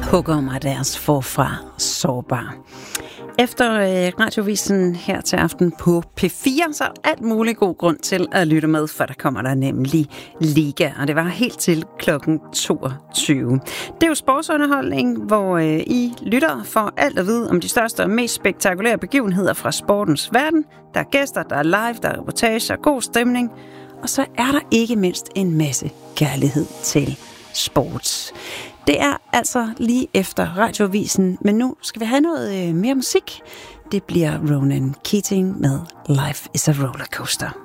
Hugger mig deres forfra sårbar. Efter radiovisen her til aften på P4, så er alt muligt god grund til at lytte med, for der kommer der nemlig Liga, og det var helt til klokken 22. Det er jo sportsunderholdning, hvor I lytter for alt at vide om de største og mest spektakulære begivenheder fra sportens verden. Der er gæster, der er live, der er reportager, god stemning, og så er der ikke mindst en masse kærlighed til sport. Det er altså lige efter radiovisen, men nu skal vi have noget mere musik. Det bliver Ronan Keating med Life is a Rollercoaster.